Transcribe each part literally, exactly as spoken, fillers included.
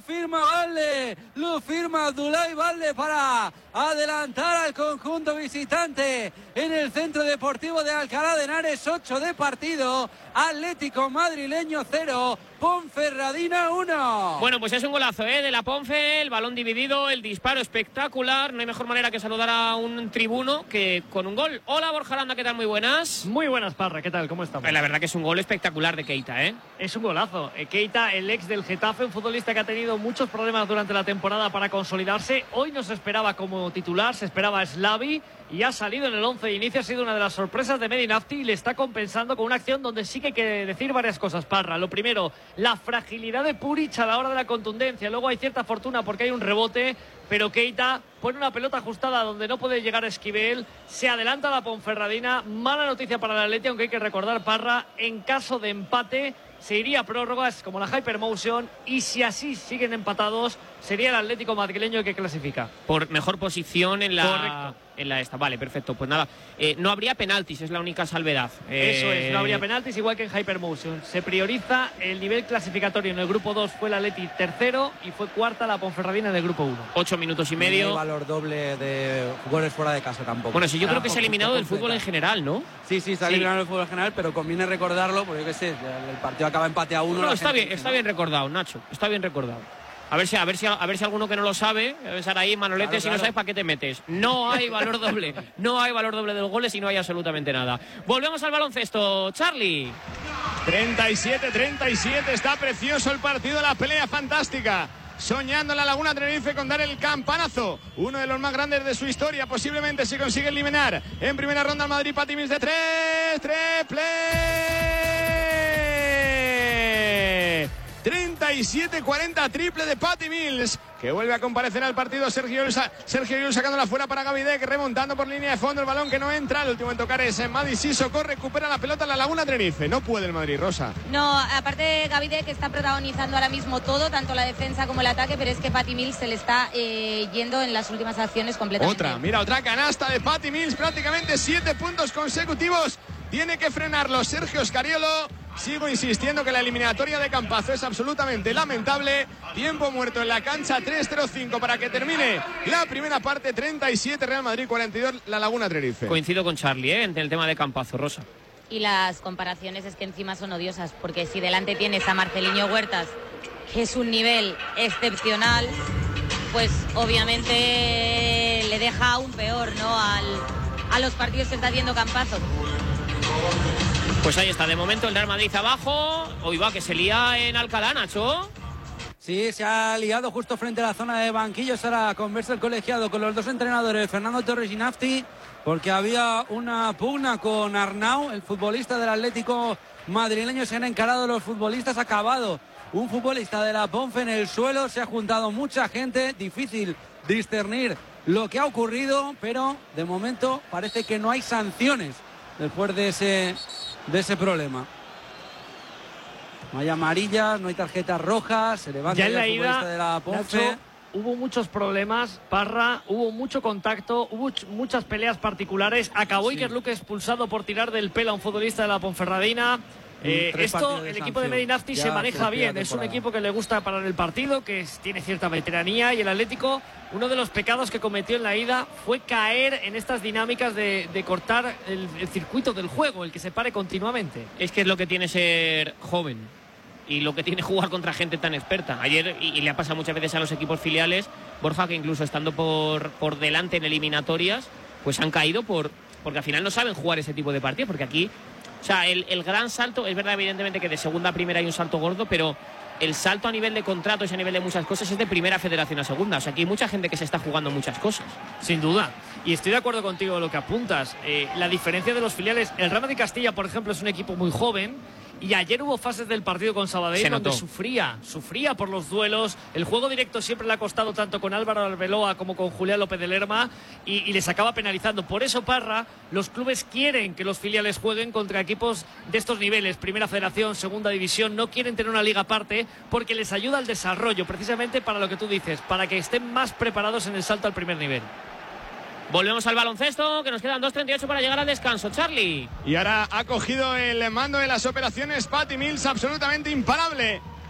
firma Valde, lo firma Abdoulaye Valde para adelantar al conjunto visitante en el Centro Deportivo de Alcalá de Henares. Ocho de partido, Atlético madrileño cero, Ponferradina uno. Bueno, pues es un golazo, ¿eh? De la Ponfe, el balón dividido, el disparo espectacular. No hay mejor manera que saludar a un tribuno que con un gol. Hola, Borja Aranda, ¿qué tal? Muy buenas. Muy buenas, Parra, ¿qué tal? ¿Cómo estamos? La verdad que es un gol espectacular de Keita, ¿eh? Es un golazo. Keita, el ex del Getafe, un futbolista que ha tenido muchos problemas durante la temporada para consolidarse. Hoy no se esperaba como titular, se esperaba a Slavi y ha salido en el once de inicio. Ha sido una de las sorpresas de Medi Nafti y le está compensando con una acción donde sí que hay que decir varias cosas, Parra. Lo primero, la fragilidad de Puric a la hora de la contundencia. Luego hay cierta fortuna porque hay un rebote, pero Keita pone una pelota ajustada donde no puede llegar a Esquivel. Se adelanta la Ponferradina. Mala noticia para el Atleti, aunque hay que recordar, Parra, en caso de empate se iría a prórrogas como la Hypermotion, y si así siguen empatados sería el Atlético madrileño el que clasifica por mejor posición en la Correcto. en la esta. Vale, perfecto. Pues nada, eh, no habría penaltis, es la única salvedad. Eh... Eso es, no habría penaltis, igual que en Hypermotion. Se prioriza el nivel clasificatorio. En el grupo dos fue el Atleti tercero y fue cuarta la Ponferradina en el grupo uno. Ocho minutos y medio. No hay valor doble de goles fuera de casa tampoco. Bueno, sí, yo creo que se ha eliminado del completa. fútbol en general, ¿no? Sí, sí, se ha Sí. eliminado del fútbol en general, pero conviene recordarlo porque yo qué sé, el partido acaba empate a uno. No, la está gente bien, dice, está ¿no? bien recordado, Nacho. Está bien recordado. A ver si, a ver si, a ver si alguno que no lo sabe, a ver ahí, Manolete, Claro, si no claro. sabes para qué te metes. No hay valor doble, no hay valor doble de los goles y no hay absolutamente nada. Volvemos al baloncesto, Charlie. treinta y siete treinta y siete, está precioso el partido, la pelea fantástica. Soñando en la Laguna Tenerife con dar el campanazo, uno de los más grandes de su historia. Posiblemente se consigue eliminar en primera ronda al Madrid. Patty Mills de tres, triple. treinta y siete cuarenta, triple de Patty Mills, que vuelve a comparecer al partido. Sergio Llull, Sergio Llull sacándola fuera para Gavidec, remontando por línea de fondo, el balón que no entra. El último en tocar es Madi Sissoko, recupera la pelota en la Laguna Tenerife. No puede el Madrid, Rosa. No, aparte Gavidec está protagonizando ahora mismo todo, tanto la defensa como el ataque, pero es que Patty Mills se le está eh, yendo en las últimas acciones completamente. Otra, mira, otra canasta de Patty Mills, prácticamente siete puntos consecutivos. Tiene que frenarlo Sergio Scariolo. Sigo insistiendo que la eliminatoria de Campazo es absolutamente lamentable. Tiempo muerto en la cancha, tres cero cinco para que termine la primera parte. Treinta y siete Real Madrid, cuarenta y dos la Laguna Tenerife. Coincido con Charlie, ¿eh? En el tema de Campazo, Rosa. Y las comparaciones es que encima son odiosas, porque si delante tienes a Marceliño Huertas, que es un nivel excepcional, pues obviamente le deja aún peor, ¿no?, al, a los partidos que está haciendo Campazo. Pues ahí está, de momento el Real Madrid abajo. Hoy va, que se lía en Alcalá, Nacho. Sí, se ha liado justo frente a la zona de banquillos. Ahora conversa el colegiado con los dos entrenadores, Fernando Torres y Nafti, porque había una pugna con Arnau, el futbolista del Atlético madrileño. Se han encarado los futbolistas, ha acabado un futbolista de la Ponfe en el suelo. Se ha juntado mucha gente, difícil discernir lo que ha ocurrido, pero de momento parece que no hay sanciones después de ese, de ese problema. No hay amarillas, no hay tarjetas rojas, se levanta ya en el la futbolista ida, de la Ponfe. Nacho, hubo muchos problemas, Parra, hubo mucho contacto, hubo ch- muchas peleas particulares. Acabó Sí. Iker Luque expulsado por tirar del pelo a un futbolista de la Ponferradina. Eh, tres esto, partidos de el equipo de sanción. Medinafti Ya se se maneja despide la bien. Es un temporada. equipo que le gusta parar el partido, que es- tiene cierta veteranía. Y el Atlético, uno de los pecados que cometió en la ida fue caer en estas dinámicas de, de cortar el, el circuito del juego, el que se pare continuamente. Es que es lo que tiene ser joven y lo que tiene jugar contra gente tan experta. Ayer, y, y le ha pasado muchas veces a los equipos filiales, Borja, que incluso estando por, por delante en eliminatorias, pues han caído por porque al final no saben jugar ese tipo de partidos, porque aquí, o sea, el, el gran salto, es verdad evidentemente que de segunda a primera hay un salto gordo, pero el salto a nivel de contratos y a nivel de muchas cosas es de primera federación a segunda. O sea, aquí hay mucha gente que se está jugando muchas cosas. Sin duda. Y estoy de acuerdo contigo en lo que apuntas. Eh, la diferencia de los filiales, el Real Madrid Castilla, por ejemplo, es un equipo muy joven. Y ayer hubo fases del partido con Sabadell Se donde notó. sufría, sufría por los duelos. El juego directo siempre le ha costado tanto con Álvaro Arbeloa como con Julián López de Lerma y, y les acaba penalizando. Por eso, Parra, los clubes quieren que los filiales jueguen contra equipos de estos niveles, Primera Federación, Segunda División. No quieren tener una liga aparte porque les ayuda al desarrollo, precisamente para lo que tú dices, para que estén más preparados en el salto al primer nivel. Volvemos al baloncesto, que nos quedan dos treinta y ocho para llegar al descanso. Charlie. Y ahora ha cogido el mando de las operaciones Patty Mills, absolutamente imparable.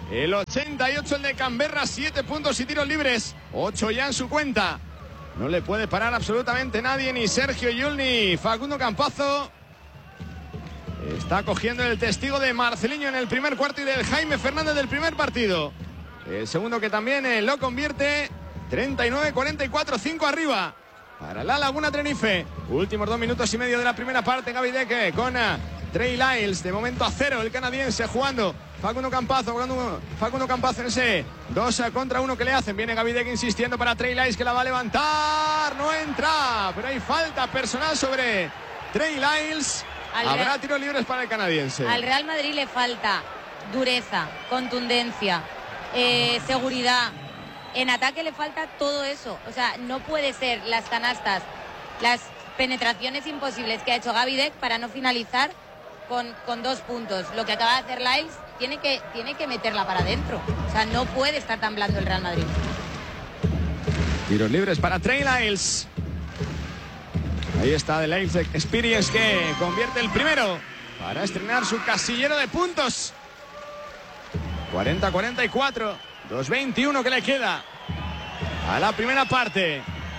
El ochenta y ocho el de Canberra, siete puntos y tiros libres, ocho ya en su cuenta. No le puede parar absolutamente nadie, ni Sergio Llull ni Facundo Campazo. Está cogiendo el testigo de Marceliño en el primer cuarto y del Jaime Fernández del primer partido. El segundo que también eh, lo convierte. treinta y nueve cuarenta y cuatro, cinco arriba para la Laguna Tenerife. Últimos dos minutos y medio de la primera parte. Gaby Deck con uh, Trey Lyles. De momento a cero el canadiense jugando. Facundo Campazo, jugando Facundo Campazo en ese dos contra uno que le hacen. Viene Gaby Deck insistiendo para Trey Lyles, que la va a levantar. No entra, pero hay falta personal sobre Trey Lyles. Al Habrá Real... tiros libres para el canadiense. Al Real Madrid le falta dureza, contundencia, eh, seguridad. En ataque le falta todo eso. O sea, no puede ser las canastas, las penetraciones imposibles que ha hecho Gaby Deck para no finalizar con, con dos puntos. Lo que acaba de hacer Lyles tiene que, tiene que meterla para adentro. O sea, no puede estar tan blando el Real Madrid. Tiros libres para Trey Lyles. Ahí está The Lyles Experience, que convierte el primero para estrenar su casillero de puntos. cuarenta cuarenta y cuatro. dos veintiuno que le queda a la primera parte.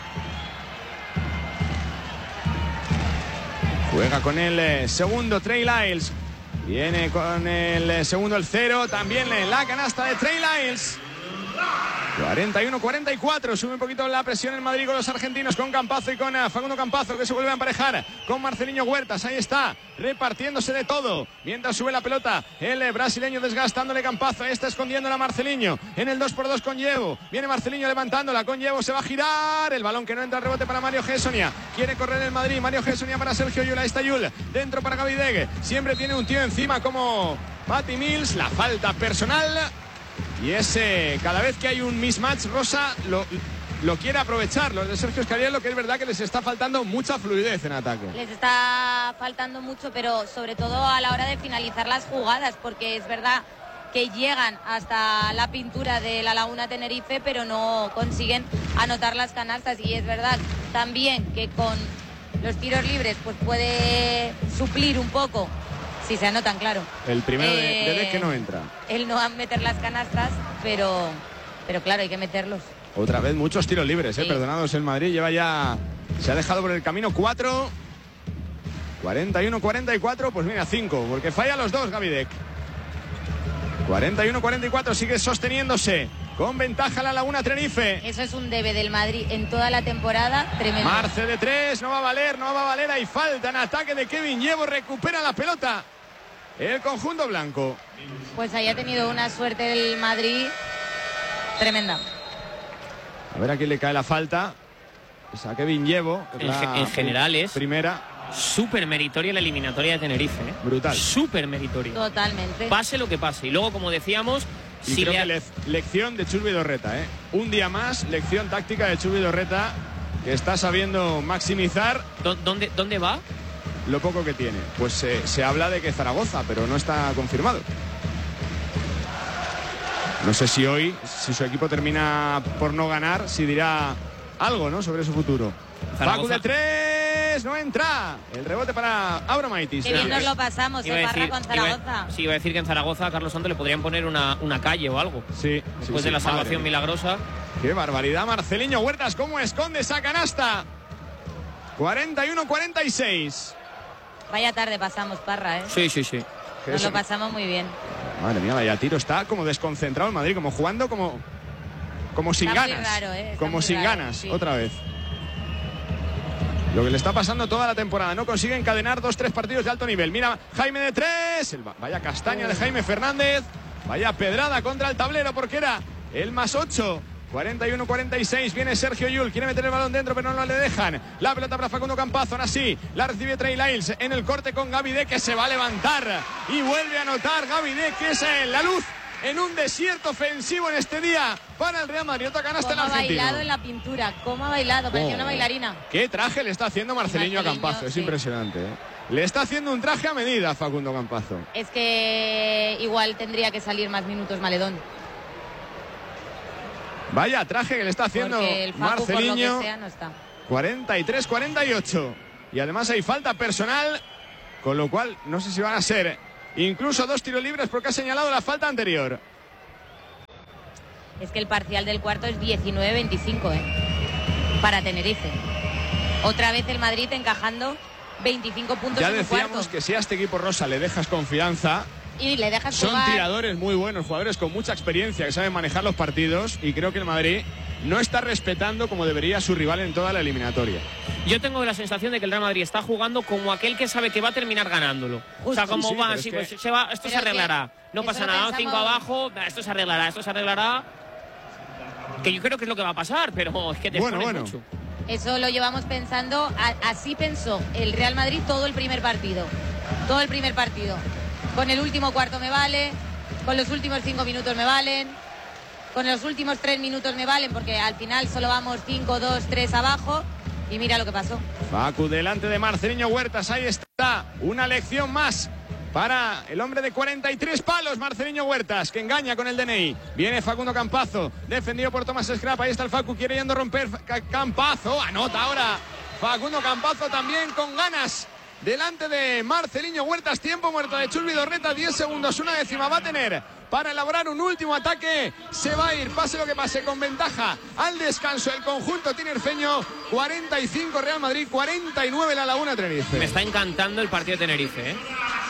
Juega con el eh, segundo Trey Lyles. Viene con el eh, segundo el cero. También en la canasta de Trey Lyles. cuarenta y uno cuarenta y cuatro. Sube un poquito la presión en Madrid con los argentinos, con Campazo y con uh, Facundo Campazo, que se vuelve a emparejar con Marceliño Huertas. Ahí está, repartiéndose de todo mientras sube la pelota el eh, brasileño, desgastándole Campazo. Ahí está escondiéndola a Marceliño en el dos por dos con Yevo. Viene Marceliño levantándola con Yevo, se va a girar el balón, que no entra, rebote para Mario Gessonia. Quiere correr el Madrid, Mario Gessonia para Sergio Llull. Ahí está Llull, dentro para Gaby Deck. Siempre tiene un tío encima como Patty Mills. La falta personal. Y ese, cada vez que hay un mismatch, Rosa lo, lo quiere aprovechar. Los de Sergio Scariolo, que es verdad que les está faltando mucha fluidez en ataque. Les está faltando mucho, pero sobre todo a la hora de finalizar las jugadas, porque es verdad que llegan hasta la pintura de la Laguna Tenerife, pero no consiguen anotar las canastas. Y es verdad también que con los tiros libres pues puede suplir un poco. Sí, se anotan, claro. El primero eh, de, de Deck que no entra. Él no va a meter las canastas, pero, pero claro, hay que meterlos. Otra vez muchos tiros libres, sí. eh, perdonados el Madrid. Lleva ya, se ha dejado por el camino cuatro. cuarenta y uno cuarenta y cuatro, pues mira, cinco, porque falla los dos Gaby Deck. cuarenta y uno cuarenta y cuatro, sigue sosteniéndose. Con ventaja la Laguna Tenerife. Eso es un debe del Madrid en toda la temporada, tremendo. Marce de tres, no va a valer, no va a valer. Hay falta en ataque de Kevin Yevo, recupera la pelota el conjunto blanco. Pues ahí ha tenido una suerte el Madrid tremenda. A ver a quién le cae la falta. Es a Kevin Yevo. En, en general es primera. Súper meritoria la eliminatoria de Tenerife, ¿eh? Brutal. Súper meritoria. Totalmente. Pase lo que pase. Y luego, como decíamos, y si creo le... que le lección de Chus Vidorreta, ¿eh? Un día más, lección táctica de Chus Vidorreta, que está sabiendo maximizar. ¿Dónde, dónde va? Lo poco que tiene. Pues eh, se habla de que Zaragoza, pero no está confirmado. No sé si hoy, si su equipo termina por no ganar, si dirá algo, ¿no?, sobre su futuro. Facu de tres, no entra. El rebote para Abromaitis. Que bien nos lo pasamos, se parra con Zaragoza. Iba, sí, iba a decir que en Zaragoza a Carlos Santos le podrían poner una, una calle o algo. Sí. Después sí, de sí, la salvación madre. milagrosa. Qué barbaridad, Marceliño Huertas, cómo esconde esa canasta. cuarenta y uno cuarenta y seis. Vaya tarde pasamos, Parra, ¿eh? Sí, sí, sí. Nos lo pasamos muy bien. Madre mía, vaya tiro. Está como desconcentrado el Madrid, como jugando como, como sin está ganas. Muy raro, ¿eh? Está como muy sin raro, ganas, sí. Otra vez. Lo que le está pasando toda la temporada. No consigue encadenar dos, tres partidos de alto nivel. Mira, Jaime de tres. El, vaya castaña de Jaime Fernández. Vaya pedrada contra el tablero, porque era el más ocho. cuarenta y uno cuarenta y seis, viene Sergio Llull, quiere meter el balón dentro, pero no le dejan. La pelota para Facundo Campazo, ahora sí, la recibe Trey Lyles en el corte con Gaby Deck, que se va a levantar y vuelve a anotar Gaby Deck, que es la luz en un desierto ofensivo en este día para el Real Madrid. Otra canasta en Cómo ha argentino. bailado en la pintura, cómo ha bailado, parecía oh, una bailarina. Qué traje le está haciendo Marceliño, Marceliño a Campazo, es sí. impresionante, ¿eh? Le está haciendo un traje a medida a Facundo Campazo. Es que igual tendría que salir más minutos Maledón. Vaya traje que le está haciendo el Facu, Marceliño. Por lo que sea, no está. cuarenta y tres cuarenta y ocho. Y además hay falta personal, con lo cual no sé si van a ser incluso dos tiros libres, porque ha señalado la falta anterior. es que el parcial del cuarto es diecinueve veinticinco, ¿eh? Para Tenerife. Otra vez el Madrid encajando veinticinco puntos ya en un decíamos cuarto. que si a este equipo rosa le dejas confianza, y le dejas son jugar. tiradores muy buenos, jugadores con mucha experiencia que saben manejar los partidos, y creo que el Madrid no está respetando como debería a su rival en toda la eliminatoria. Yo tengo la sensación de que el Real Madrid está jugando como aquel que sabe que va a terminar ganándolo. Justo. O sea, como sí, va, sí, sí, pues que... se va, esto pero se arreglará. No pasa nada, pensamos... cinco abajo, esto se arreglará, esto se arreglará. Que yo creo que es lo que va a pasar, pero es que te bueno, bueno. mucho. Eso lo llevamos pensando, a, así pensó el Real Madrid todo el primer partido. Todo el primer partido. Con el último cuarto me vale, con los últimos cinco minutos me valen, con los últimos tres minutos me valen, porque al final solo vamos cinco, dos, tres abajo, y mira lo que pasó. Facu delante de Marceliño Huertas, ahí está, una lección más para el hombre de cuarenta y tres palos, Marceliño Huertas, que engaña con el D N I. Viene Facundo Campazo, defendido por Tomás Scrap, ahí está el Facu, quiere yendo a romper, Campazo, anota ahora Facundo Campazo también con ganas. Delante de Marceliño Huertas, tiempo muerto de Chus Vidorreta, diez segundos, una décima va a tener para elaborar un último ataque. Se va a ir, pase lo que pase, con ventaja al descanso el conjunto tinerfeño. Cuarenta y cinco Real Madrid, cuarenta y nueve La Laguna Tenerife. Me está encantando el partido de Tenerife, ¿eh?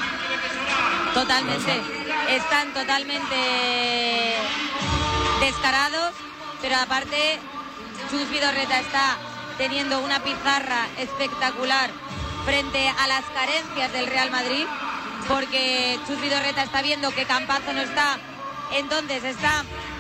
Totalmente, están totalmente descarados, pero aparte Chus Vidorreta está teniendo una pizarra espectacular frente a las carencias del Real Madrid, porque Chus Vidorreta está viendo que Campazo no está, entonces está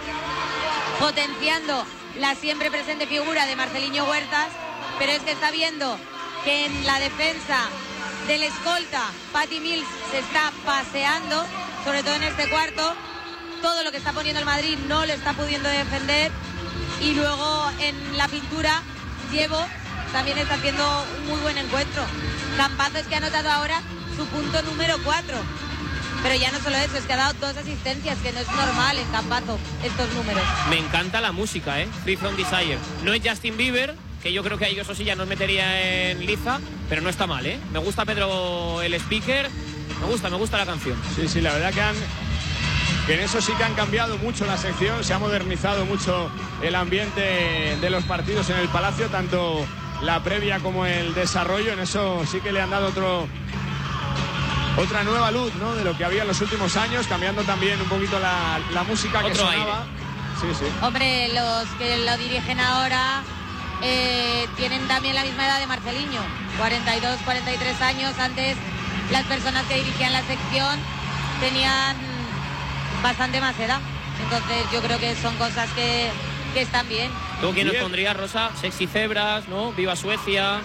potenciando la siempre presente figura de Marceliño Huertas, pero es que está viendo que en la defensa del escolta Patty Mills se está paseando, sobre todo en este cuarto. Todo lo que está poniendo el Madrid no lo está pudiendo defender, y luego en la pintura Llevo también está haciendo un muy buen encuentro. Campazo es que ha anotado ahora su punto número cuatro. Pero ya no solo eso, es que ha dado dos asistencias, que no es normal en Campazo estos números. Me encanta la música, ¿eh? Free From Desire. No es Justin Bieber, que yo creo que a ellos sí ya nos metería en liza, pero no está mal, ¿eh? Me gusta Pedro el speaker, me gusta, me gusta la canción. Sí, sí, la verdad que han... que en eso sí que han cambiado mucho la sección, se ha modernizado mucho el ambiente de los partidos en el Palacio, tanto la previa como el desarrollo. En eso sí que le han dado otro otra nueva luz, ¿no?, de lo que había en los últimos años, cambiando también un poquito la, la música que otro sonaba. Aire. Sí, sí. Hombre, los que lo dirigen ahora eh, tienen también la misma edad de Marceliño, cuarenta y dos, cuarenta y tres años. Antes las personas que dirigían la sección tenían bastante más edad, entonces yo creo que son cosas que, que están bien. ¿Tú quién nos pondrías, Rosa? Sexy Cebras, ¿no? Viva Suecia.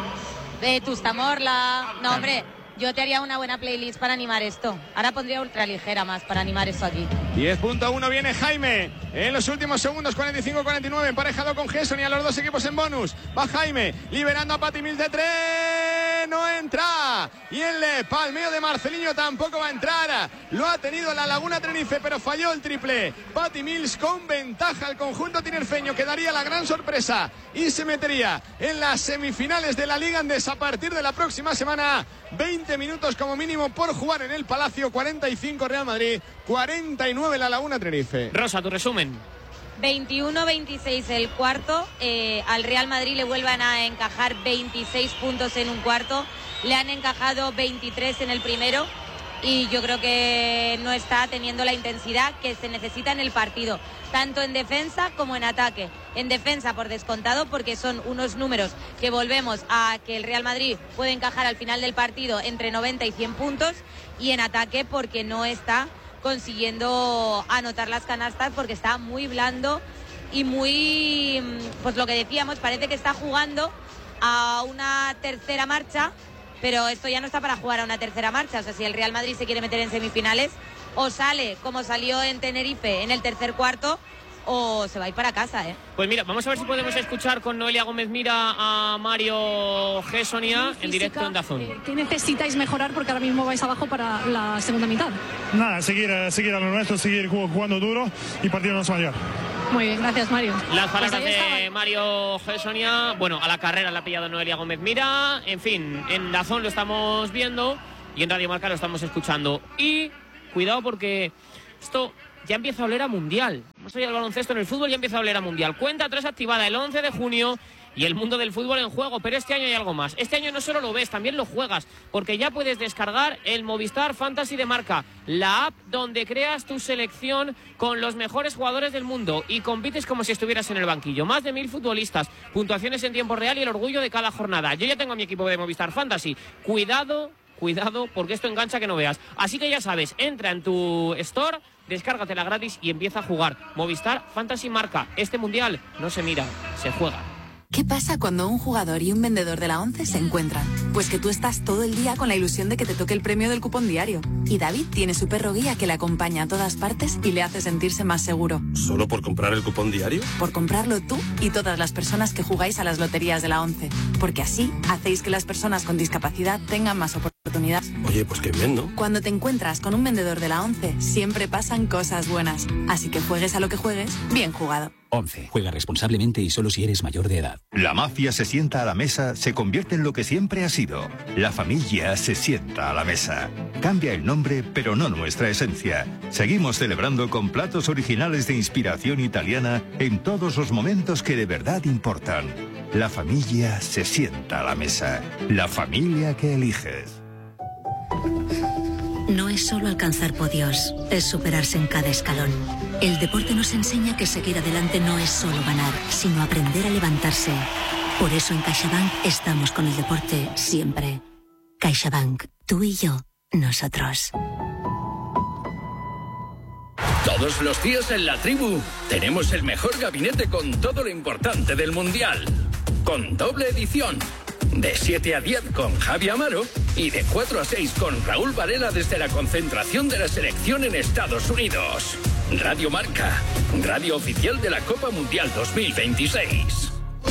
Eh, Tustamorla. No, hombre, yo te haría una buena playlist para animar esto. Ahora pondría ultraligera más para animar esto aquí. diez punto uno viene Jaime en los últimos segundos, cuarenta y cinco cuarenta y nueve, emparejado con Gerson y a los dos equipos en bonus. Va Jaime, liberando a Patty Mills de tres, no entra. Y el palmeo de Marceliño tampoco va a entrar. Lo ha tenido la Laguna Tenerife, pero falló el triple. Patty Mills con ventaja al conjunto tinerfeño, que daría la gran sorpresa y se metería en las semifinales de la Liga Andesa a partir de la próxima semana. veinte minutos como mínimo por jugar en el Palacio. Cuarenta y cinco Real Madrid, cuarenta y nueve la Laguna Tenerife. Rosa, tu resumen. veintiuno veintiséis el cuarto. Eh, al Real Madrid le vuelvan a encajar veintiséis puntos en un cuarto. Le han encajado veintitrés en el primero. Y yo creo que no está teniendo la intensidad que se necesita en el partido, tanto en defensa como en ataque. En defensa por descontado, porque son unos números que volvemos a que el Real Madrid puede encajar al final del partido entre noventa y cien puntos, y en ataque porque no está consiguiendo anotar las canastas, porque está muy blando y muy, pues lo que decíamos, parece que está jugando a una tercera marcha. Pero esto ya no está para jugar a una tercera marcha. O sea, si el Real Madrid se quiere meter en semifinales, o sale como salió en Tenerife en el tercer cuarto, o se va a ir para casa, ¿eh? Pues mira, vamos a ver si podemos escuchar con Noelia Gómez Mira a Mario Gessonia en directo en Dazón. Eh, ¿Qué necesitáis mejorar? Porque ahora mismo vais abajo para la segunda mitad. Nada, seguir, seguir a lo nuestro, seguir jugando duro y partido no mayor. Muy bien, gracias, Mario. Las palabras Pues de Mario Gessonia. Bueno, a la carrera la ha pillado Noelia Gómez Mira. En fin, en Dazón lo estamos viendo y en Radio Marca lo estamos escuchando. Y cuidado, porque esto ya empieza a oler a mundial. Hemos oído el baloncesto en el fútbol y empieza a oler a mundial. Cuenta tres activada el once de junio y el mundo del fútbol en juego, pero este año hay algo más. Este año no solo lo ves, también lo juegas, porque ya puedes descargar el Movistar Fantasy de Marca, la app donde creas tu selección con los mejores jugadores del mundo y compites como si estuvieras en el banquillo. Más de mil futbolistas, puntuaciones en tiempo real y el orgullo de cada jornada. Yo ya tengo mi equipo de Movistar Fantasy. Cuidado, cuidado, porque esto engancha que no veas. Así que ya sabes, entra en tu store, descárgatela gratis y empieza a jugar. Movistar Fantasy Marca. Este mundial no se mira, se juega. ¿Qué pasa cuando un jugador y un vendedor de la ONCE se encuentran? Pues que tú estás todo el día con la ilusión de que te toque el premio del cupón diario. Y David tiene su perro guía que le acompaña a todas partes y le hace sentirse más seguro. ¿Solo por comprar el cupón diario? Por comprarlo tú y todas las personas que jugáis a las loterías de la ONCE. Porque así hacéis que las personas con discapacidad tengan más oportunidades. Oye, pues qué bien, ¿no? Cuando te encuentras con un vendedor de la ONCE, siempre pasan cosas buenas. Así que juegues a lo que juegues, bien jugado. once. Juega responsablemente y solo si eres mayor de edad. La mafia se sienta a la mesa, se convierte en lo que siempre ha sido. La familia se sienta a la mesa. Cambia el nombre, pero no nuestra esencia. Seguimos celebrando con platos originales de inspiración italiana en todos los momentos que de verdad importan. La familia se sienta a la mesa. La familia que eliges. No es solo alcanzar podios, es superarse en cada escalón. El deporte nos enseña que seguir adelante no es solo ganar, sino aprender a levantarse. Por eso en CaixaBank estamos con el deporte siempre. CaixaBank, tú y yo, nosotros. Todos los días en La Tribu tenemos el mejor gabinete con todo lo importante del Mundial. Con doble edición. De siete a diez con Javi Amaro y de cuatro a seis con Raúl Varela desde la concentración de la selección en Estados Unidos. Radio Marca, radio oficial de la Copa Mundial dos mil veintiséis.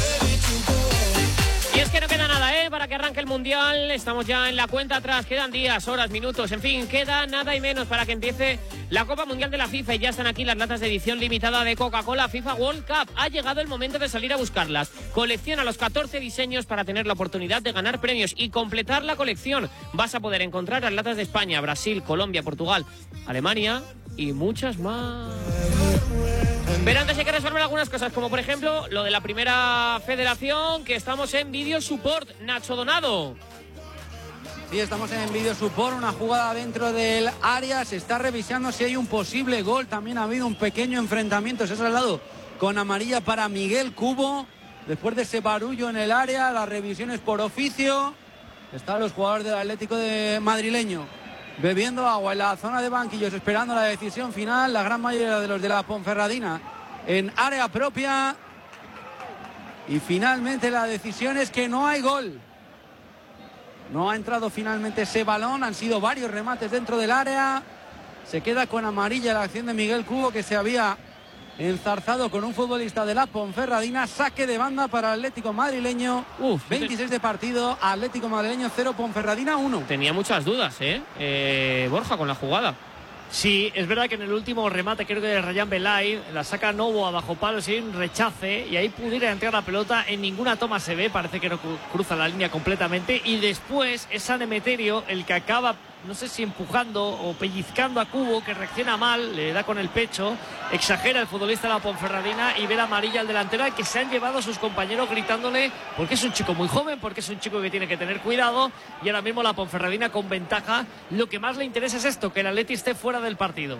Y es que no queda nada, ¿eh? Para que arranque el Mundial. Estamos ya en la cuenta atrás. Quedan días, horas, minutos. En fin, queda nada y menos para que empiece la Copa Mundial de la FIFA. Y ya están aquí las latas de edición limitada de Coca-Cola FIFA World Cup. Ha llegado el momento de salir a buscarlas. Colecciona los catorce diseños para tener la oportunidad de ganar premios y completar la colección. Vas a poder encontrar las latas de España, Brasil, Colombia, Portugal, Alemania y muchas más. Pero antes hay que resolver algunas cosas, como por ejemplo lo de la primera federación, que estamos en Video Support. Nacho Donado. Sí, estamos en Video Support, una jugada dentro del área, se está revisando si hay un posible gol, también ha habido un pequeño enfrentamiento, se ha trasladado con amarilla para Miguel Cubo, después de ese barullo en el área, las revisiones por oficio, están los jugadores del Atlético de madrileño bebiendo agua en la zona de banquillos, esperando la decisión final, la gran mayoría de los de la Ponferradina en área propia, y finalmente la decisión es que no hay gol. No ha entrado finalmente ese balón, han sido varios remates dentro del área, se queda con amarilla la acción de Miguel Cubo, que se había enzarzado con un futbolista de la Ponferradina. Saque de banda para el Atlético madrileño. Uf, veintiséis de partido, Atlético madrileño cero, Ponferradina uno. Tenía muchas dudas, ¿eh? eh Borja, con la jugada. Sí, es verdad que en el último remate, creo que de Rayán Belay, la saca Novo a bajo palo sin rechace y ahí pudiera entrar la pelota. En ninguna toma se ve, parece que no cruza la línea completamente, y después es San Emeterio el que acaba, no sé si empujando o pellizcando a Cubo, que reacciona mal, le da con el pecho, exagera el futbolista de la Ponferradina y ve la amarilla al delantero, al que se han llevado sus compañeros gritándole porque es un chico muy joven, porque es un chico que tiene que tener cuidado, y ahora mismo la Ponferradina con ventaja. Lo que más le interesa es esto, que el Atleti esté fuera del partido.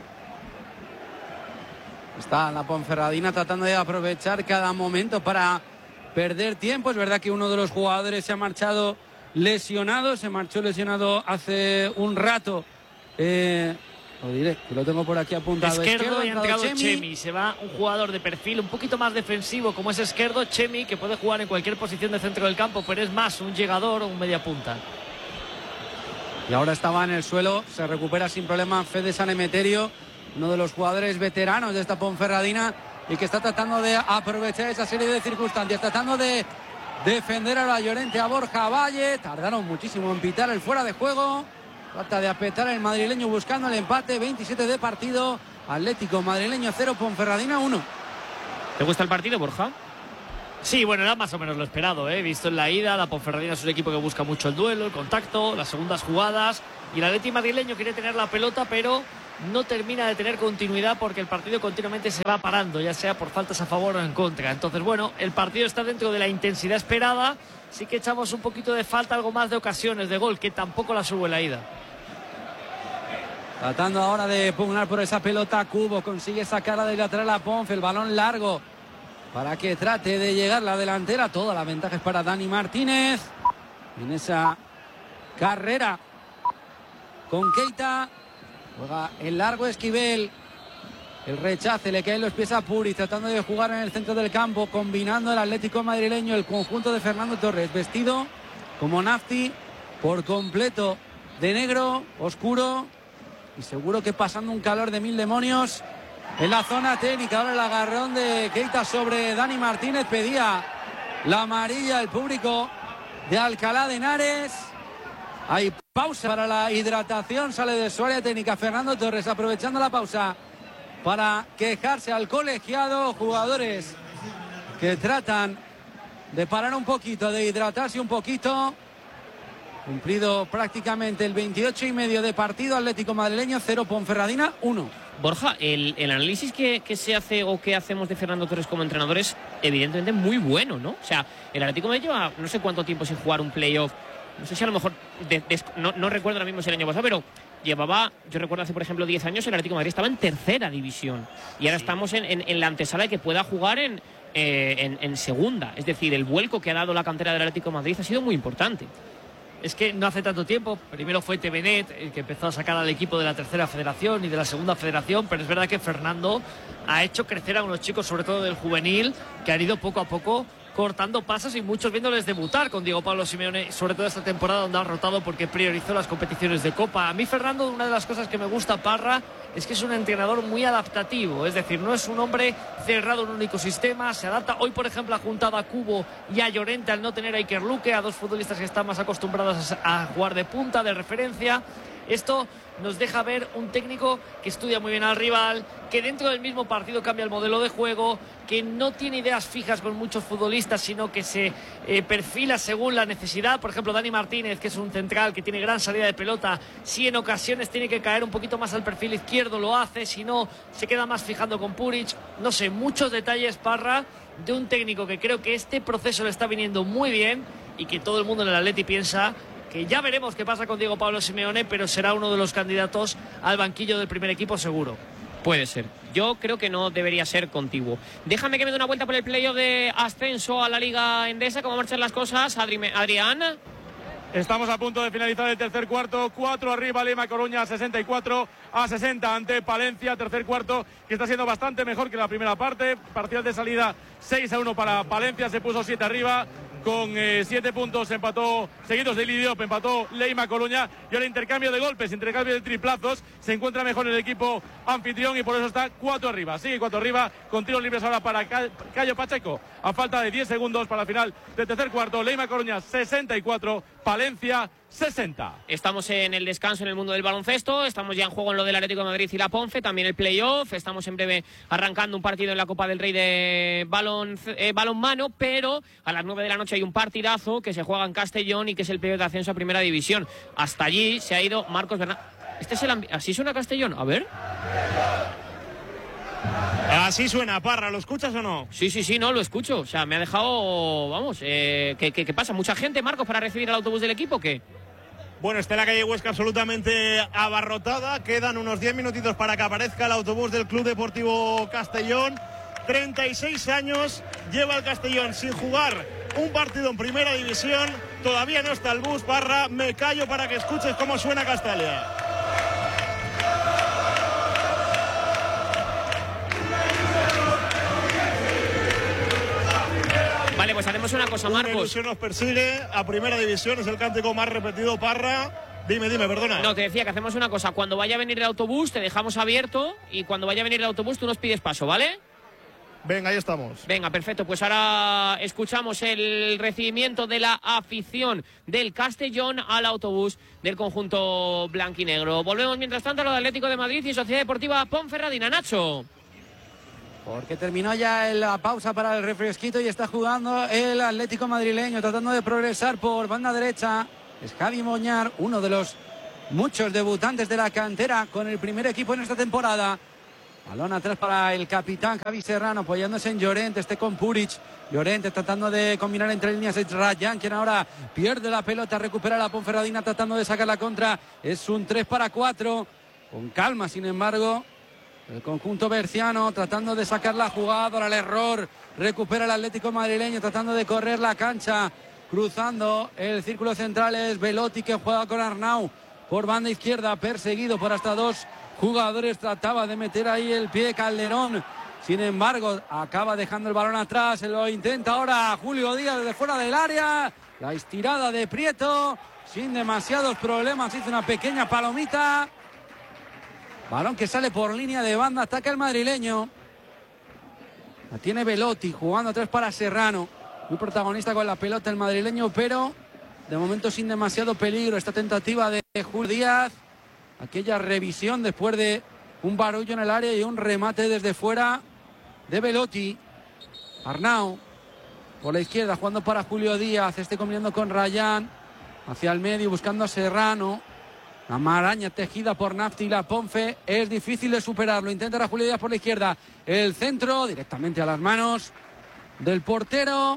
Está la Ponferradina tratando de aprovechar cada momento para perder tiempo. Es verdad que uno de los jugadores se ha marchado lesionado, se marchó lesionado hace un rato, eh, lo diré, que lo tengo por aquí apuntado. Esquerdo, y ha entrado Chemi. Chemi. Se va un jugador de perfil un poquito más defensivo como es Esquerdo. Chemi, que puede jugar en cualquier posición de centro del campo, pero es más un llegador o un media punta. Y ahora estaba en el suelo, se recupera sin problema Fede San Emeterio, uno de los jugadores veteranos de esta Ponferradina, y que está tratando de aprovechar esa serie de circunstancias, tratando de defender a la Llorente, a Borja Valle. Tardaron muchísimo en pitar el fuera de juego. Trata de apretar el madrileño buscando el empate. veintisiete de partido. Atlético madrileño cero, Ponferradina uno. ¿Te gusta el partido, Borja? Sí, bueno, era más o menos lo esperado, ¿eh? Visto en la ida, la Ponferradina es un equipo que busca mucho el duelo, el contacto, las segundas jugadas, y el Atleti madrileño quiere tener la pelota, pero no termina de tener continuidad porque el partido continuamente se va parando, ya sea por faltas a favor o en contra. Entonces, bueno, el partido está dentro de la intensidad esperada. Sí que echamos un poquito de falta, algo más de ocasiones de gol, que tampoco las hubo en la ida. Tratando ahora de pugnar por esa pelota, Cubo consigue sacarla del lateral a Ponce, el balón largo para que trate de llegar la delantera. Toda la ventaja es para Dani Martínez en esa carrera con Keita. Juega el largo Esquivel, el rechace, le caen los pies a Puri, tratando de jugar en el centro del campo, combinando el Atlético madrileño, el conjunto de Fernando Torres, vestido como Nafti, por completo de negro, oscuro, y seguro que pasando un calor de mil demonios en la zona técnica. Ahora el agarrón de Keita sobre Dani Martínez, pedía la amarilla el público de Alcalá de Henares. Hay pausa para la hidratación, sale de su área técnica Fernando Torres, aprovechando la pausa para quejarse al colegiado. Jugadores que tratan de parar un poquito, de hidratarse un poquito. Cumplido prácticamente el veintiocho y medio de partido. Atlético madrileño cero, Ponferradina uno. Borja, el, el análisis que, que se hace o que hacemos de Fernando Torres como entrenador es evidentemente muy bueno, ¿no? O sea, el Atlético de Madrid lleva no sé cuánto tiempo sin jugar un playoff. No sé si a lo mejor, de, de, no, no recuerdo ahora mismo si el año pasado, pero llevaba, yo recuerdo hace por ejemplo diez años, el Atlético de Madrid estaba en tercera división. Y ahora sí. estamos en, en, en la antesala de que pueda jugar en, eh, en, en segunda. Es decir, el vuelco que ha dado la cantera del Atlético de Madrid ha sido muy importante. Es que no hace tanto tiempo, primero fue Tevenet el que empezó a sacar al equipo de la tercera federación y de la segunda federación, pero es verdad que Fernando ha hecho crecer a unos chicos, sobre todo del juvenil, que han ido poco a poco cortando pasos y muchos viéndoles debutar con Diego Pablo Simeone, sobre todo esta temporada donde ha rotado porque priorizó las competiciones de Copa. A mí Fernando, una de las cosas que me gusta Parra es que es un entrenador muy adaptativo, es decir, no es un hombre cerrado en un único sistema, se adapta. Hoy, por ejemplo, ha juntado a Cubo y a Llorente al no tener a Iker Luque, a dos futbolistas que están más acostumbrados a jugar de punta, de referencia. Esto nos deja ver un técnico que estudia muy bien al rival, que dentro del mismo partido cambia el modelo de juego, que no tiene ideas fijas con muchos futbolistas, sino que se eh, perfila según la necesidad. Por ejemplo, Dani Martínez, que es un central que tiene gran salida de pelota, si en ocasiones tiene que caer un poquito más al perfil izquierdo, lo hace, si no, se queda más fijando con Puric. No sé, muchos detalles, Parra, de un técnico que creo que este proceso le está viniendo muy bien y que todo el mundo en el Atleti piensa que ya veremos qué pasa con Diego Pablo Simeone, pero será uno de los candidatos al banquillo del primer equipo seguro. Puede ser. Yo creo que no debería ser contiguo. Déjame que me dé una vuelta por el playoff de ascenso a la Liga Endesa. ¿Cómo marchan las cosas, Adri Adrián? Estamos a punto de finalizar el tercer cuarto. cuatro arriba, Lima Coruña, sesenta y cuatro a sesenta ante Palencia. Tercer cuarto que está siendo bastante mejor que la primera parte. Parcial de salida seis a uno para Palencia. Se puso siete arriba. Con eh, siete puntos empató, seguidos de Lidiop, empató Leima Coruña. Y ahora intercambio de golpes, intercambio de triplazos. Se encuentra mejor el equipo anfitrión y por eso está cuatro arriba. Sigue cuatro arriba, con tiros libres ahora para Cayo Pacheco. A falta de diez segundos para el final del tercer cuarto. Leima Coruña sesenta y cuatro, Palencia sesenta. Estamos en el descanso en el mundo del baloncesto. Estamos ya en juego en lo del Atlético de Madrid y la Ponce. También el playoff. Estamos en breve arrancando un partido en la Copa del Rey de balón, eh, balonmano. Pero a las nueve de la noche hay un partidazo que se juega en Castellón y que es el playoff de ascenso a Primera División. Hasta allí se ha ido Marcos Bernal. Este es el ambi- ¿Así suena Castellón? A ver. Así suena, Parra, ¿lo escuchas o no? Sí, sí, sí, no, lo escucho. O sea, me ha dejado, vamos, eh, ¿qué, qué, qué pasa? ¿Mucha gente, Marcos, para recibir el autobús del equipo o qué? Bueno, está la calle Huesca absolutamente abarrotada. Quedan unos diez minutitos para que aparezca el autobús del Club Deportivo Castellón. treinta y seis años lleva el Castellón sin jugar un partido en Primera División. Todavía no está el bus, Parra. Me callo para que escuches cómo suena Castalia. Vale, pues haremos una cosa, Marcos. Una ilusión nos persigue a Primera División, es el cántico más repetido, Parra. Dime, dime, perdona. No, te decía que hacemos una cosa. Cuando vaya a venir el autobús, te dejamos abierto y cuando vaya a venir el autobús, tú nos pides paso, ¿vale? Venga, ahí estamos. Venga, perfecto. Pues ahora escuchamos el recibimiento de la afición del Castellón al autobús del conjunto blanquinegro. Volvemos mientras tanto a lo de Atlético de Madrid y Sociedad Deportiva Ponferradina. Nacho. Porque terminó ya la pausa para el refresquito y está jugando el Atlético madrileño, tratando de progresar por banda derecha. Es Javi Moñar, uno de los muchos debutantes de la cantera con el primer equipo en esta temporada. Balón atrás para el capitán Javi Serrano, apoyándose en Llorente, este con Puric. Llorente tratando de combinar entre líneas, es Rayan quien ahora pierde la pelota, recupera la Ponferradina tratando de sacar la contra. Es un tres para cuatro, con calma sin embargo. El conjunto berciano tratando de sacar la jugada, ahora el error. Recupera el Atlético madrileño tratando de correr la cancha. Cruzando el círculo central es Velotti que juega con Arnau. Por banda izquierda, perseguido por hasta dos jugadores. Trataba de meter ahí el pie Calderón. Sin embargo, acaba dejando el balón atrás. Se lo intenta ahora Julio Díaz desde fuera del área. La estirada de Prieto. Sin demasiados problemas. Hizo una pequeña palomita. Balón que sale por línea de banda. Ataca el madrileño. La tiene Velotti jugando atrás para Serrano. Muy protagonista con la pelota el madrileño, pero de momento sin demasiado peligro. Esta tentativa de Julio Díaz. Aquella revisión después de un barullo en el área y un remate desde fuera de Velotti. Arnau por la izquierda jugando para Julio Díaz. Este combinando con Rayan. Hacia el medio buscando a Serrano. La maraña tejida por Nafti y la Ponfe. Es difícil de superarlo. Intentará Julio Díaz por la izquierda. El centro directamente a las manos del portero,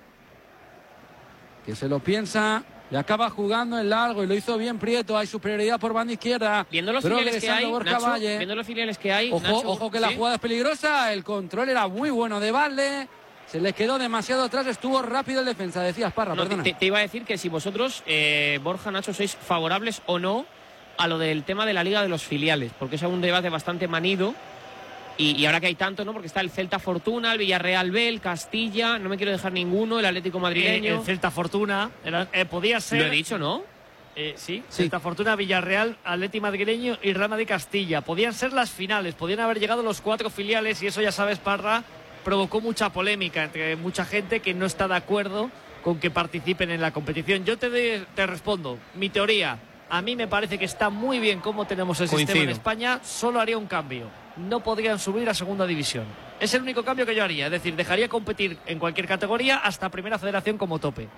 que se lo piensa y acaba jugando en largo, y lo hizo bien Prieto. Hay superioridad por banda izquierda. Viendo los filiales que hay, Nacho, viendo los filiales que hay, ojo, Nacho, ojo que ¿sí? La jugada es peligrosa. El control era muy bueno de Valde. Se le quedó demasiado atrás, estuvo rápido el defensa. Decías, Parra, no, perdona. Te, te iba a decir que si vosotros, eh, Borja, Nacho, sois favorables o no a lo del tema de la Liga de los Filiales, porque es un debate bastante manido. Y, y ahora que hay tanto, ¿no? Porque está el Celta Fortuna, el Villarreal B, el Castilla, no me quiero dejar ninguno, el Atlético madrileño. El, el Celta Fortuna, el, eh, podía ser. Lo he dicho, ¿no? Eh, sí, sí, Celta Fortuna, Villarreal, Atlético madrileño y Real Madrid Castilla. Podían ser las finales, podían haber llegado los cuatro filiales, y eso ya sabes, Parra, provocó mucha polémica entre mucha gente que no está de acuerdo con que participen en la competición. Yo te, de, te respondo, mi teoría, a mí me parece que está muy bien cómo tenemos el Coincido. sistema en España, solo haría un cambio. No podrían subir a segunda división. Es el único cambio que yo haría. Es decir, dejaría competir en cualquier categoría hasta primera federación como tope.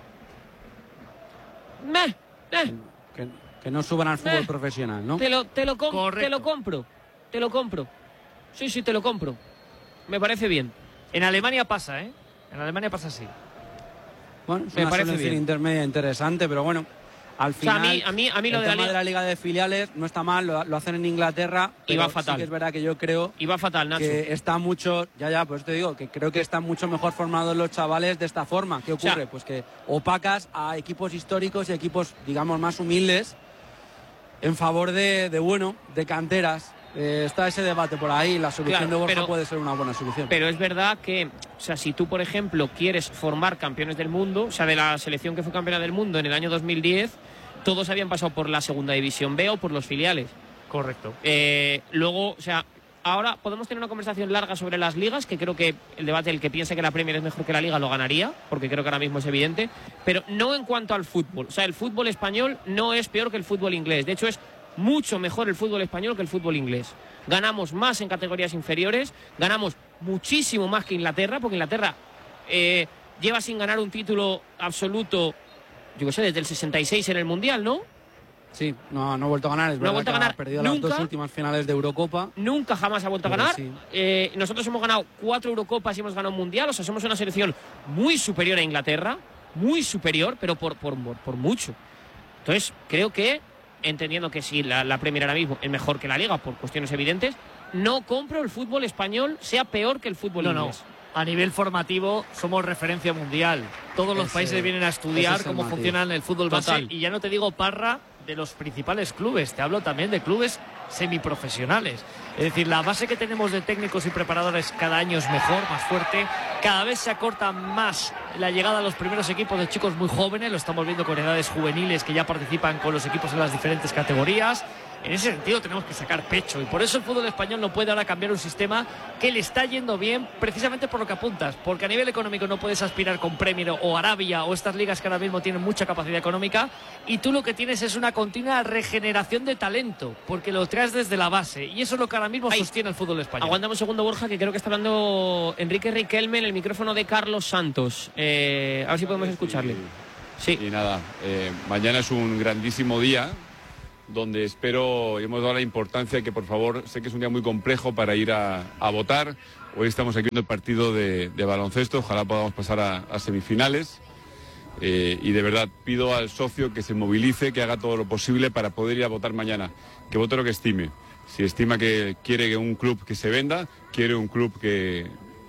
Meh, eh. que, que no suban al fútbol eh. profesional, ¿no? Te lo, te, lo com te lo compro. Te lo compro. Sí, sí, te lo compro. Me parece bien. En Alemania pasa, ¿eh? En Alemania pasa así. Bueno, es me una parece solución bien. intermedia interesante, pero bueno. Al final, o sea, a mí, a mí, a mí lo el de la, tema de la Liga de Filiales no está mal, lo, lo hacen en Inglaterra. Y va pero fatal. Sí que es verdad que yo creo y va fatal, Nacho. que está mucho, ya, ya, pues te digo, que creo que están mucho mejor formados los chavales de esta forma. ¿Qué ocurre? O sea, pues que opacas a equipos históricos y equipos, digamos, más humildes en favor de, de bueno, de canteras. Eh, está ese debate por ahí, la solución claro, de Borja pero, puede ser una buena solución. Pero es verdad que, o sea, si tú, por ejemplo, quieres formar campeones del mundo, o sea, de la selección que fue campeona del mundo en el año dos mil diez, todos habían pasado por la segunda división B o por los filiales. Correcto. Eh, luego, o sea, ahora podemos tener una conversación larga sobre las ligas, que creo que el debate, el que piense que la Premier es mejor que la Liga, lo ganaría, porque creo que ahora mismo es evidente, pero no en cuanto al fútbol. O sea, el fútbol español no es peor que el fútbol inglés. De hecho, es mucho mejor el fútbol español que el fútbol inglés. Ganamos más en categorías inferiores, ganamos muchísimo más que Inglaterra, porque Inglaterra eh, lleva sin ganar un título absoluto, yo qué sé, desde el sesenta y seis en el Mundial, ¿no? Sí, no, no ha vuelto a ganar, es no verdad ha vuelto que a ganar ha perdido nunca, las dos últimas finales de Eurocopa. Nunca jamás ha vuelto a ganar. Sí. Eh, nosotros hemos ganado cuatro Eurocopas y hemos ganado un Mundial, o sea, somos una selección muy superior a Inglaterra, muy superior, pero por, por, por mucho. Entonces, creo que, entendiendo que si la, la Premier ahora mismo es mejor que la Liga por cuestiones evidentes, no compro el fútbol español sea peor que el fútbol no, inglés. No. A nivel formativo somos referencia mundial. Todos los ese, países vienen a estudiar cómo motivo. funciona el fútbol base. Y ya no te digo, Parra, de los principales clubes. Te hablo también de clubes semiprofesionales. Es decir, la base que tenemos de técnicos y preparadores cada año es mejor, más fuerte. Cada vez se acorta más la llegada a los primeros equipos de chicos muy jóvenes. Lo estamos viendo con edades juveniles que ya participan con los equipos en las diferentes categorías. En ese sentido tenemos que sacar pecho, y por eso el fútbol español no puede ahora cambiar un sistema que le está yendo bien, precisamente por lo que apuntas, porque a nivel económico no puedes aspirar con Premier o Arabia o estas ligas que ahora mismo tienen mucha capacidad económica, y tú lo que tienes es una continua regeneración de talento, porque lo traes desde la base, y eso es lo que ahora mismo Ay, sostiene el fútbol español. Aguántame un segundo, Borja, que creo que está hablando Enrique Riquelme en el micrófono de Carlos Santos. Eh, a ver si podemos escucharle. Sí. Y nada, eh, mañana es un grandísimo día. donde espero, hemos dado la importancia que por favor, sé que es un día muy complejo para ir a, a votar. Hoy estamos aquí viendo el partido de, de baloncesto, ojalá podamos pasar a, a semifinales. Eh, y de verdad pido al socio que se movilice, que haga todo lo posible para poder ir a votar mañana, que vote lo que estime. Si estima que quiere un club que se venda, quiere un club que,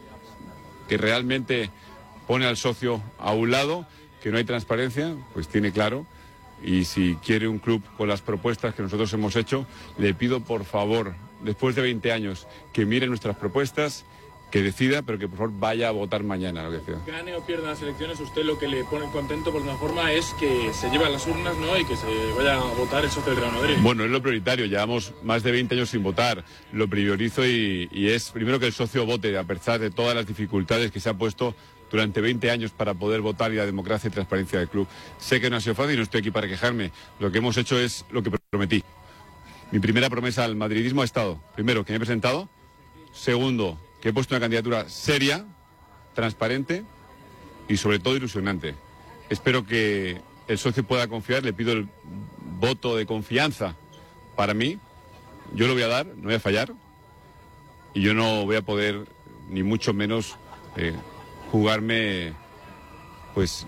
que realmente pone al socio a un lado, que no hay transparencia, pues tiene claro. Y si quiere un club con las propuestas que nosotros hemos hecho, le pido por favor, después de veinte años, que mire nuestras propuestas, que decida, pero que por favor vaya a votar mañana, lo que decida. Gane o pierda las elecciones, usted lo que le pone contento por una forma es que se lleve a las urnas, ¿no? Y que se vaya a votar el socio del Real Madrid. Bueno, es lo prioritario, llevamos más de veinte años sin votar, lo priorizo y, y es primero que el socio vote, a pesar de todas las dificultades que se ha puesto durante veinte años para poder votar y la democracia y transparencia del club. Sé que no ha sido fácil y no estoy aquí para quejarme. Lo que hemos hecho es lo que prometí. Mi primera promesa al madridismo ha estado, primero, que me he presentado, segundo, que he puesto una candidatura seria, transparente y sobre todo ilusionante. Espero que el socio pueda confiar, le pido el voto de confianza para mí. Yo lo voy a dar, no voy a fallar y yo no voy a poder, ni mucho menos, eh, jugarme pues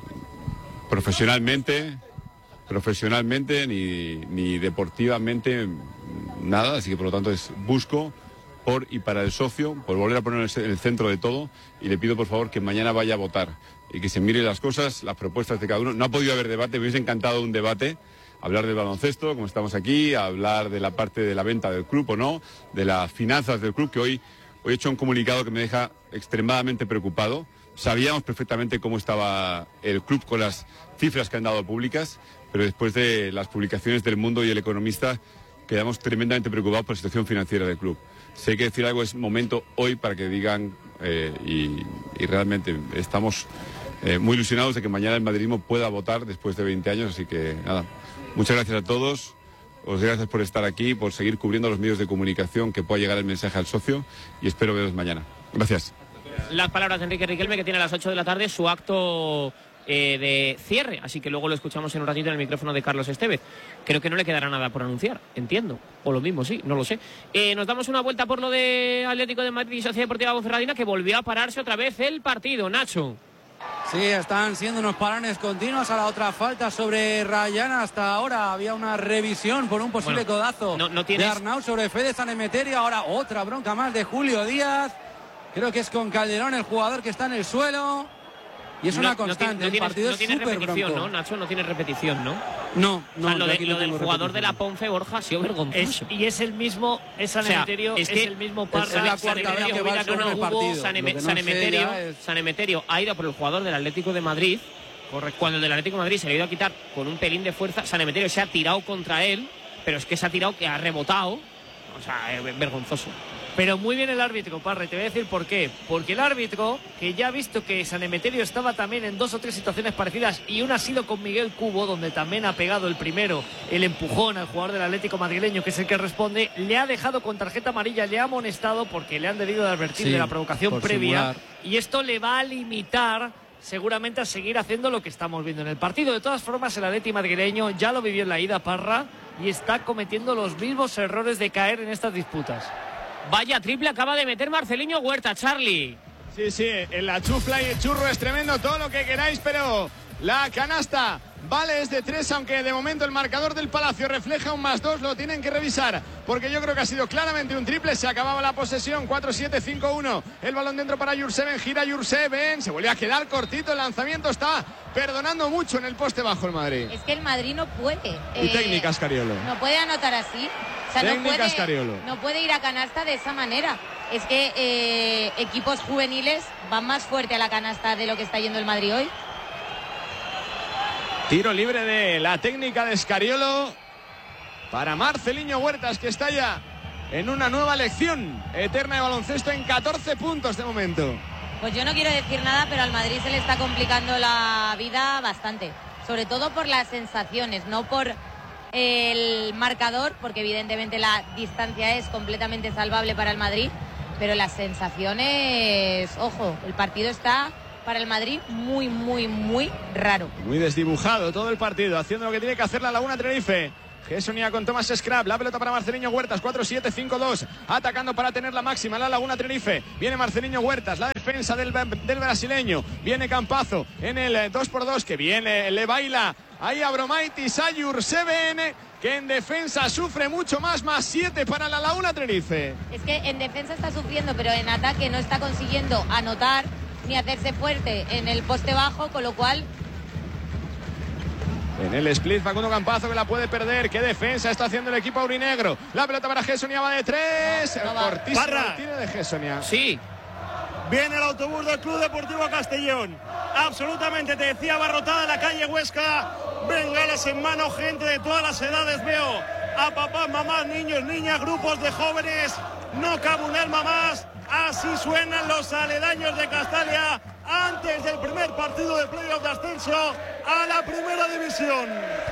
profesionalmente, profesionalmente ni, ni deportivamente nada, así que por lo tanto es busco por y para el socio, por volver a poner en el centro de todo y le pido por favor que mañana vaya a votar y que se mire las cosas, las propuestas de cada uno. No ha podido haber debate, me hubiese encantado un debate, hablar del baloncesto, como estamos aquí, hablar de la parte de la venta del club o no, de las finanzas del club, que hoy, hoy he hecho un comunicado que me deja extremadamente preocupado. Sabíamos perfectamente cómo estaba el club con las cifras que han dado públicas, pero después de las publicaciones del Mundo y El Economista quedamos tremendamente preocupados por la situación financiera del club. Sé que decir algo es momento hoy para que digan eh, y, y realmente estamos eh, muy ilusionados de que mañana el madridismo pueda votar después de veinte años, así que nada, muchas gracias a todos, os doy gracias por estar aquí, por seguir cubriendo los medios de comunicación, que pueda llegar el mensaje al socio y espero veros mañana. Gracias. Las palabras de Enrique Riquelme, que tiene a las ocho de la tarde su acto eh, de cierre, así que luego lo escuchamos en un ratito en el micrófono de Carlos Estevez. Creo que no le quedará nada por anunciar, entiendo, o lo mismo, sí, no lo sé. Eh, nos damos una vuelta por lo de Atlético de Madrid y Sociedad Deportiva Ponferradina, que volvió a pararse otra vez el partido. Nacho. Sí, están siendo unos parones continuos. A la otra falta sobre Rayán. Hasta ahora había una revisión por un posible bueno, codazo no, no tienes... de Arnau sobre Fede San Emeterio. Ahora otra bronca más de Julio Díaz. Creo que es con Calderón el jugador que está en el suelo. Y es no, una constante. No, no, el partido no tiene es súper repetición, bronco. ¿no, Nacho? No tiene repetición, ¿no? No, no. O sea, lo, de, lo no del jugador repetición. de la Ponfe, Borja, ha sido vergonzoso. Es, y es el mismo, es San Emeterio, o sea, es, que es el mismo Parra. Es la cuarta vez que va a no, no, partido. San, Eme, San, Emeterio, es... San Emeterio ha ido por el jugador del Atlético de Madrid. Correcto. Cuando el del Atlético de Madrid se le ha ido a quitar con un pelín de fuerza, San Emeterio se ha tirado contra él, pero es que se ha tirado que ha rebotado. O sea, es vergonzoso. Pero muy bien el árbitro, Parra, y te voy a decir por qué. Porque el árbitro, que ya ha visto que San Emeterio estaba también en dos o tres situaciones parecidas, y una ha sido con Miguel Cubo, donde también ha pegado el primero, el empujón al jugador del Atlético madrileño, que es el que responde, le ha dejado con tarjeta amarilla, le ha amonestado porque le han debido de advertir sí, de la provocación previa, simular. Y esto le va a limitar seguramente a seguir haciendo lo que estamos viendo en el partido. De todas formas, el Atlético madrileño ya lo vivió en la ida, Parra, y está cometiendo los mismos errores de caer en estas disputas. Vaya triple acaba de meter Marceliño Huerta, Charlie. Sí, sí, en la chufla y el churro es tremendo, todo lo que queráis, pero la canasta vale es de tres, aunque de momento el marcador del Palacio refleja un más dos, lo tienen que revisar, porque yo creo que ha sido claramente un triple. Se acababa la posesión, cuatro siete cinco uno, el balón dentro para Jurseven, gira Jurseven, se vuelve a quedar cortito, el lanzamiento está perdonando mucho en el poste bajo el Madrid. Es que el Madrid no puede. Y eh, técnica Scariolo. No puede anotar así. O sea, no puede, no puede ir a canasta de esa manera. Es que eh, equipos juveniles van más fuerte a la canasta de lo que está yendo el Madrid hoy. Tiro libre de la técnica de Scariolo para Marceliño Huertas, que está ya en una nueva lección eterna de baloncesto en catorce puntos de momento. Pues yo no quiero decir nada, pero al Madrid se le está complicando la vida bastante. Sobre todo por las sensaciones, no por el marcador, porque evidentemente la distancia es completamente salvable para el Madrid, pero las sensaciones, ojo, el partido está para el Madrid muy, muy, muy raro. Muy desdibujado todo el partido, haciendo lo que tiene que hacer la Laguna Tenerife. Gessonia con Thomas Scrap, la pelota para Marceliño Huertas, cuatro siete cinco dos, atacando para tener la máxima, la Laguna Tenerife, viene Marceliño Huertas, la defensa del, del brasileño, viene Campazo en el dos por dos, que viene, le baila ahí a Abromaitis, a Jurseven, que en defensa sufre mucho más, más siete para la Laguna Tenerife. Es que en defensa está sufriendo, pero en ataque no está consiguiendo anotar ni hacerse fuerte en el poste bajo, con lo cual... En el split, Facundo Campazo, que la puede perder. ¿Qué defensa está haciendo el equipo aurinegro? La pelota para Gessonia, va de tres. No, no va. Cortísimo el tiro de Gessonia. Sí. Viene el autobús del Club Deportivo Castellón. Absolutamente, te decía, abarrotada la calle Huesca. Bengalas en mano, gente de todas las edades. Veo a papás, mamás, niños, niñas, grupos de jóvenes. No cabe un alma más. Así suenan los aledaños de Castalia antes del primer partido de playoff de ascenso a la primera división.